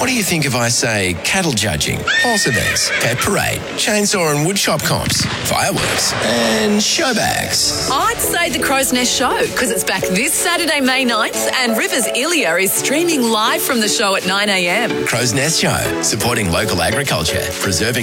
What do you think if I say cattle judging, horse events, pet parade, chainsaw and woodshop comps, fireworks and showbags? I'd say the Crow's Nest Show, because it's back this Saturday, May 9th, and Rivers Ilya is streaming live from the show at 9 a.m. Crow's Nest Show, supporting local agriculture, preserving